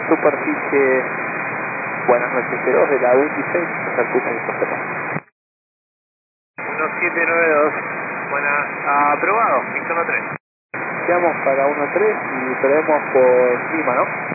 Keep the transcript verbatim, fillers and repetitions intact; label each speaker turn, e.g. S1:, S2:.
S1: superficie, buenas noches, cero dos de la veintiséis, circuito en Costa.
S2: uno siete nueve dos, buenas, aprobado, Victor tres.
S1: Quedamos para uno tres y traemos por Lima, ¿no?